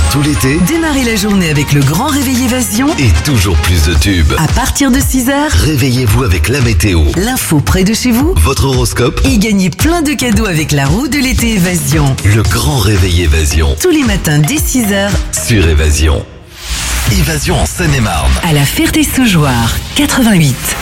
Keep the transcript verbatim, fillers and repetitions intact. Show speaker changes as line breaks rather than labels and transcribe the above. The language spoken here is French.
tout l'été
Démarrez la journée avec le grand réveil Évasion.
et toujours plus de tubes.
À partir de six heures,
Réveillez-vous avec la météo,
l'info près de chez vous.
votre horoscope,
Et gagnez plein de cadeaux avec la roue de l'été Évasion.
le grand réveil Évasion
Tous les matins dès six heures,
sur Évasion. Évasion en Seine-et-Marne.
à la Ferté-Saugeoire, quatre-vingt-huit.